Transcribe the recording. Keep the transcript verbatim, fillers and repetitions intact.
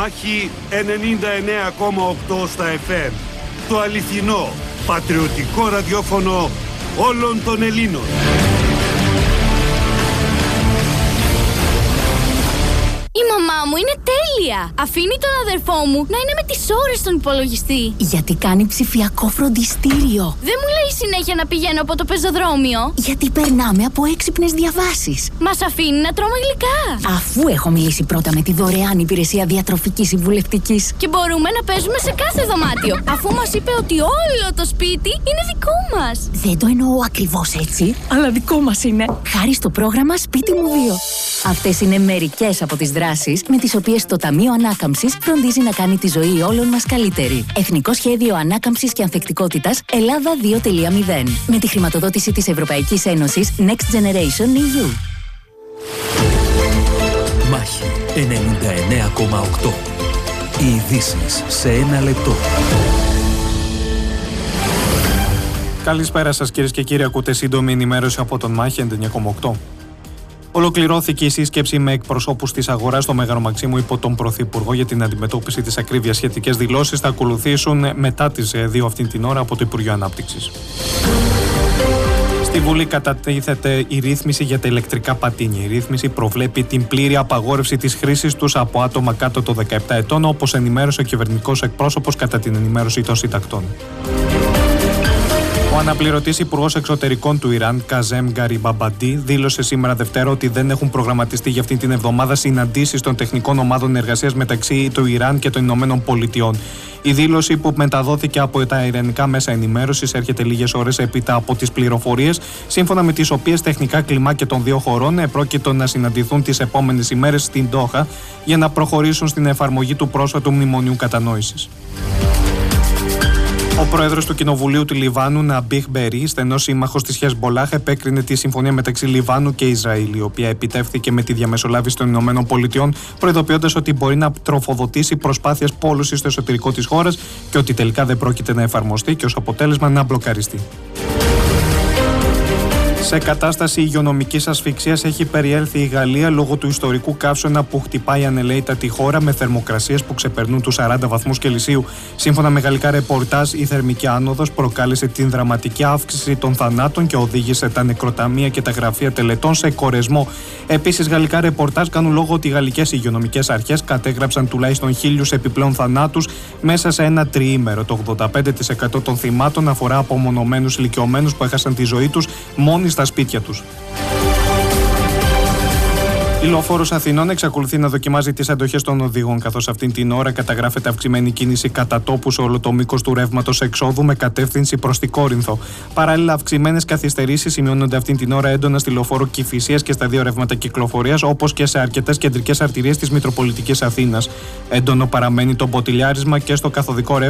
Μάχη ενενήντα εννέα κόμμα οκτώ στα εφ εμ. Το αληθινό, πατριωτικό ραδιόφωνο όλων των Ελλήνων. Η μαμά μου είναι τέλεια! Αφήνει τον αδερφό μου να είναι με τις ώρες στον υπολογιστή. Γιατί κάνει ψηφιακό φροντιστήριο. Δεν μου λέει συνέχεια να πηγαίνω από το πεζοδρόμιο. Γιατί περνάμε από έξυπνες διαβάσεις. Μας αφήνει να τρώμε γλυκά. Αφού έχω μιλήσει πρώτα με τη δωρεάν υπηρεσία διατροφικής συμβουλευτικής. Και μπορούμε να παίζουμε σε κάθε δωμάτιο. Αφού μας είπε ότι όλο το σπίτι είναι δικό μας. Δεν το εννοώ ακριβώς έτσι, αλλά δικό μας είναι. Χάρη στο πρόγραμμα Σπίτι μου δύο. Αυτές είναι μερικές από τις δράσεις με τις οποίες το Ταμείο Ανάκαμψης φροντίζει να κάνει τη ζωή όλων μας καλύτερη. Εθνικό Σχέδιο Ανάκαμψης και Ανθεκτικότητας Ελλάδα δύο τελεία μηδέν. Με τη χρηματοδότηση της Ευρωπαϊκής Ένωσης Next Generation ι γιου. Μάχη ενενήντα εννέα κόμμα οκτώ. Οι ειδήσεις σε ένα λεπτό. Καλησπέρα σας κυρίες και κύριοι, ακούτε σύντομη ενημέρωση από τον Μάχη ενενήντα εννέα κόμμα οκτώ. Ολοκληρώθηκε η σύσκεψη με εκπροσώπους της αγοράς στο Μέγαρο Μαξίμου υπό τον Πρωθυπουργό για την αντιμετώπιση της ακρίβειας. Σχετικές δηλώσεις θα ακολουθήσουν μετά τις δύο αυτή την ώρα από το Υπουργείο Ανάπτυξης. Στη Βουλή κατατίθεται η ρύθμιση για τα ηλεκτρικά πατίνια. Η ρύθμιση προβλέπει την πλήρη απαγόρευση της χρήσης τους από άτομα κάτω των δεκαεπτά ετών, όπως ενημέρωσε ο κυβερνητικός εκπρόσωπος κατά την ενημέρωση των συντακτών. Ο αναπληρωτής υπουργός εξωτερικών του Ιράν, Καζέμ Γκαριμπαμπαντί, δήλωσε σήμερα Δευτέρα ότι δεν έχουν προγραμματιστεί για αυτή την εβδομάδα συναντήσεις των τεχνικών ομάδων εργασίας μεταξύ του Ιράν και των Ηνωμένων Πολιτειών. Η δήλωση, που μεταδόθηκε από τα ιρανικά μέσα ενημέρωσης, έρχεται λίγες ώρες έπειτα από τις πληροφορίες, σύμφωνα με τις οποίες τεχνικά κλιμάκια των δύο χωρών επρόκειτο να συναντηθούν τις επόμενες ημέρες στην Ντόχα για να προχωρήσουν στην εφαρμογή του πρόσφατου μνημονίου κατανόησης. Ο πρόεδρος του Κοινοβουλίου του Λιβάνου, Ναμπίχ Μπερί, στενός σύμμαχος της Χεσμπολάχ, επέκρινε τη συμφωνία μεταξύ Λιβάνου και Ισραήλ, η οποία επιτεύχθηκε με τη διαμεσολάβηση των Ηνωμένων Πολιτειών, προειδοποιώντας ότι μπορεί να τροφοδοτήσει προσπάθειες πόλωσης στο εσωτερικό της χώρας και ότι τελικά δεν πρόκειται να εφαρμοστεί και ως αποτέλεσμα να μπλοκαριστεί. Σε κατάσταση υγειονομικής ασφυξίας έχει περιέλθει η Γαλλία λόγω του ιστορικού καύσωνα που χτυπάει ανελαίητα τη χώρα με θερμοκρασίες που ξεπερνούν τους σαράντα βαθμούς Κελσίου. Σύμφωνα με γαλλικά ρεπορτάζ, η θερμική άνοδος προκάλεσε την δραματική αύξηση των θανάτων και οδήγησε τα νεκροταμεία και τα γραφεία τελετών σε κορεσμό. Επίσης, γαλλικά ρεπορτάζ κάνουν λόγο ότι οι γαλλικές υγειονομικές αρχές κατέγραψαν τουλάχιστον χίλιους επιπλέον θανάτους μέσα σε ένα τριήμερο. Το ογδόντα πέντε τοις εκατό των θυμάτων αφορά απομονωμένους ηλικιωμένους που έχασαν τη ζωή τους μόνοι στα σπίτια τους. Η Λεωφόρος Αθηνών εξακολουθεί να δοκιμάζει τις αντοχές των οδηγών, καθώς αυτήν την ώρα καταγράφεται αυξημένη κίνηση κατά τόπου σε όλο το μήκος του ρεύματος εξόδου με κατεύθυνση προς την Κόρινθο. Παράλληλα, αυξημένες καθυστερήσεις σημειώνονται αυτήν την ώρα έντονα στη Λεωφόρο Κηφισίας και στα δύο ρεύματα κυκλοφορίας, όπως και σε αρκετές κεντρικές αρτηρίες της Μητροπολιτικής Αθήνας. Έντονο παραμένει το μποτιλιάρισμα και στο καθοδικό ρεύμα